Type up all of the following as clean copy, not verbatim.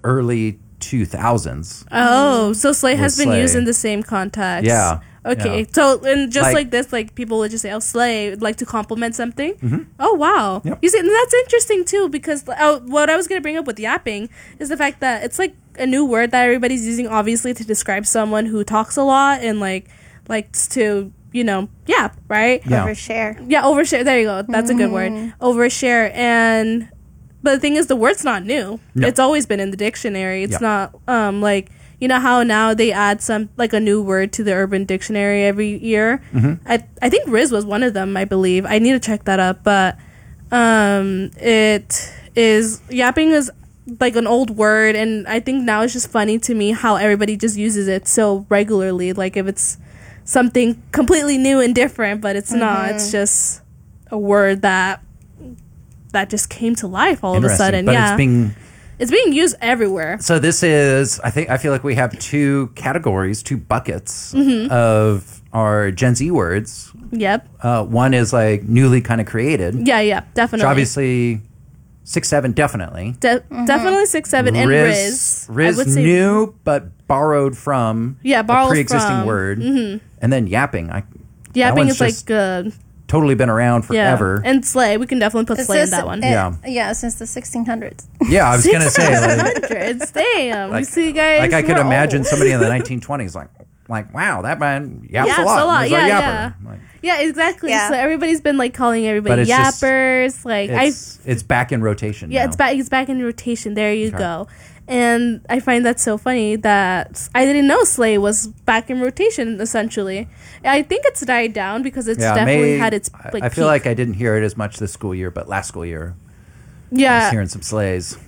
early 2000s. Oh, so slay has been slay. used in the same context. Yeah. Okay. Yeah. So, and just Like- like this, like people would just say, "Oh, slay," like to compliment something. Mm-hmm. Oh, wow. Yep. You see, and that's interesting too, because what I was gonna bring up with yapping is the fact that it's like a new word that everybody's using, obviously, to describe someone who talks a lot and like likes to, yap, right? Yeah. Overshare. Yeah, overshare. There you go. That's a good word. Overshare. But the thing is, the word's not new. No. It's always been in the dictionary. It's Yeah. not like, you know how now they add some like a new word to the Urban Dictionary every year. I think Riz was one of them. I believe. I need to check that up. But it is yapping is like an old word, and I think now it's just funny to me how everybody just uses it so regularly. Like if it's something completely new and different, but it's not. It's just a word that just came to life all of a sudden. But yeah, it's it's being used everywhere. So this is, I feel like we have two categories, two buckets of our Gen Z words. Yep. One is like newly kind of created. Yeah, definitely. Which obviously 6-7 definitely. Definitely 6-7 and Riz. Riz I would say new but borrowed from borrowed a pre-existing from. word. And then yapping. Yapping one's is like just totally been around forever. And slay. We can definitely put slay in that one. Yeah, since the 1600s. Yeah, I was going to say. Hundreds. Damn. Like, you see, guys. like I could we're imagine old. somebody in the 1920s like, wow, that man yaps a lot. He's a Yeah, yapper. yeah. Like, Yeah, exactly. Yeah. So everybody's been like calling everybody But it's just- yappers. Like it's back in rotation now. it's back in rotation. There you go. And I find that so funny that I didn't know slay was back in rotation. Essentially, I think it's died down because it's definitely had its. Like, I feel peak. like I didn't hear it as much this school year, but last school year I was Yeah, hearing some slays.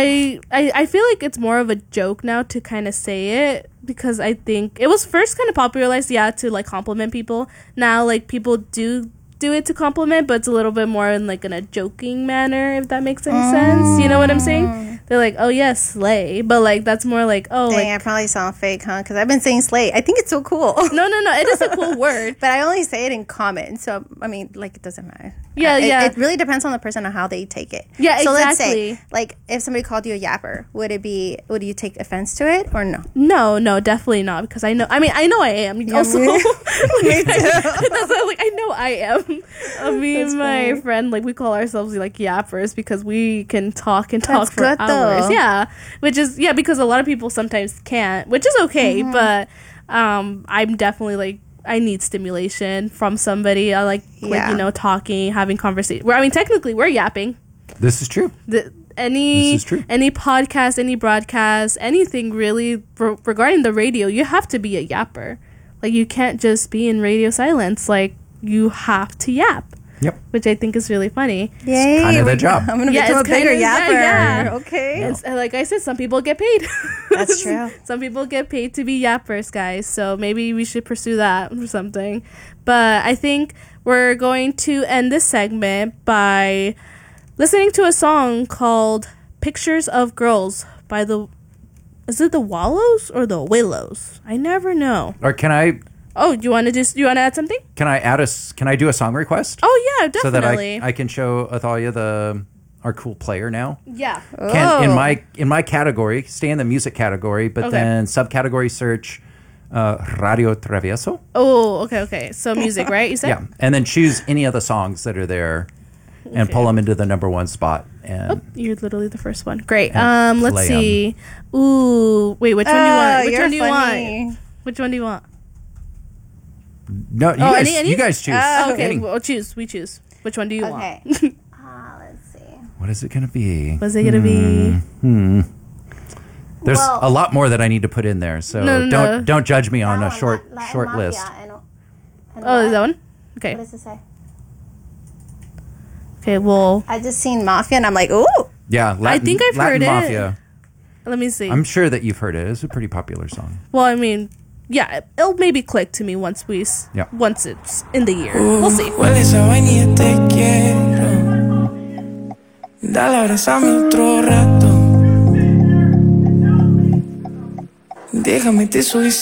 I feel like it's more of a joke now to kind of say it because I think it was first kind of popularized, to like compliment people. Now, like people do it to compliment, but it's a little bit more in like in a joking manner, if that makes any sense. You know what I'm saying? They're like, oh yes, slay, but like that's more like, oh, Dang, like, I probably sound fake, huh? Because I've been saying slay. I think it's so cool. no, it is a cool word. But I only say it in common, so I mean, like, it doesn't matter. Yeah, yeah. It really depends on the person and how they take it. Yeah, so let's exactly. say, like, if somebody called you a yapper, would you take offense to it or no? No, definitely not, because I know I am. Also, me too. that's why, like, I know I am. Me and my funny. friend, like, we call ourselves like yappers because we can talk That's for good, hours. though. Yeah, which is because a lot of people sometimes can't, which is okay. But I'm definitely like, I need stimulation from somebody. I like talking, having conversation. I mean, technically, we're yapping. This is true. Any This is true. any podcast, any broadcast, anything really regarding the radio, you have to be a yapper. Like, you can't just be in radio silence. Like, you have to yap. Yep. Which I think is really funny. Yay. kind of the job. I'm going to Yeah, become a it's bigger kind of- yapper. yeah. Okay. And like I said, some people get paid. That's true. Some people get paid to be yappers, guys. So maybe we should pursue that or something. But I think we're going to end this segment by listening to a song called Pictures of Girls by is it the Wallows or the Willows? I never know. Or can I Oh, you want to add something? can I do a song request? Oh yeah, so that definitely. I can show Athalia our cool player now. Yeah. Can in my category, stay in the music category, but Okay. then subcategory search Radio Travieso. Oh, okay. So music, right? You said? Yeah, and then choose any of the songs that are there, and pull them into the number one spot. And You're literally the first one. Great. And Let's play see. Ooh, wait. Which one do you want? Which you're one do you funny. want? Which one do you want? no, any? you guys choose. Okay, Any. we'll choose. We choose. Which one do you want? Okay. Let's see. What is it gonna be? What's it gonna be? There's Well- a lot more that I need to put in there, so No. don't judge me on a That short one, Latin list. Mafia and Oh, what? that one. Okay. What does it say? Okay. Well, I just seen Mafia and I'm like, ooh. Yeah, Latin, think I've Latin heard it. Mafia. let me see. I'm sure that you've heard it. It's a pretty popular song. Well, I mean, yeah, it'll maybe click to me once Yeah. once it's in the year. We'll see. Huele esa vainilla, te quiero. Dale, abrázame otro rato. Déjame te soy